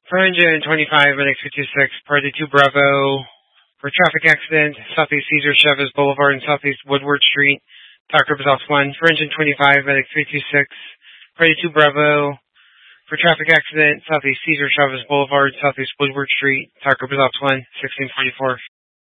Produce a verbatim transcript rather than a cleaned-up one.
four twenty-five, medic three two six, party two Bravo, for traffic accident, Southeast Cesar Chavez Boulevard and Southeast Woodward Street, Talk Results one, four twenty-five, medic three two six, party two Bravo, for traffic accident, Southeast Cesar Chavez Boulevard, Southeast Woodward Street, Talk Results one, sixteen forty-four.